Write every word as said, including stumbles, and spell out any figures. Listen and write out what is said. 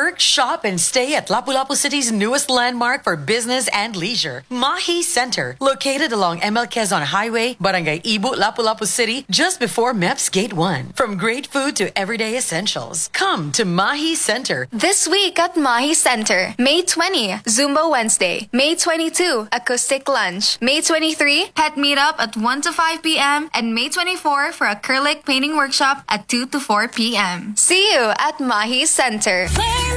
Work, shop, and stay at Lapu-Lapu City's newest landmark for business and leisure, Mahi Center, located along M L Quezon Highway, Barangay Ibu, Lapu-Lapu City, just before M E P S Gate one. From great food to everyday essentials, come to Mahi Center. This week at Mahi Center, May twentieth, Zumba Wednesday. May twenty-second, Acoustic Lunch. May twenty-third, Pet Meetup at one to five p.m. and May twenty-fourth for acrylic painting workshop at two to four p.m. See you at Mahi Center.